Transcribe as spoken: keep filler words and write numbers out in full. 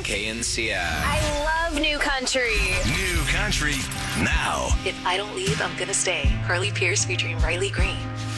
K N C I. I love new country. New country now. If I Don't Leave, I'm Gonna Stay. Carly Pierce featuring Riley Green.